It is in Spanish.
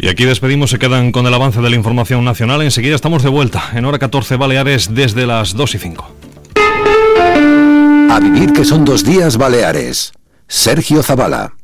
Y aquí despedimos, se quedan con el avance de la información nacional. Enseguida estamos de vuelta, en hora 14 Baleares, desde las 2:05. A vivir que son 2 días Baleares. Sergio Zavala.